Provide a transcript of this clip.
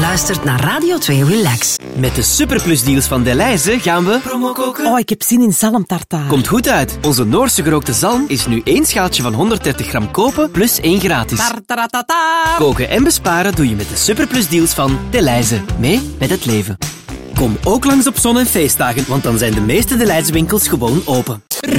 luistert naar Radio 2 Relax. Met de superplusdeals van Delhaize gaan we promo koken. Oh, ik heb zin in zalmtartaar. Komt goed uit. Onze Noorse gerookte zalm is nu 1 schaaltje van 130 gram kopen plus 1 gratis. Tartaratata. Koken en besparen doe je met de superplusdeals van Delhaize. Mee met het leven. Kom ook langs op zon- en feestdagen, want dan zijn de meeste Delhaize winkels gewoon open.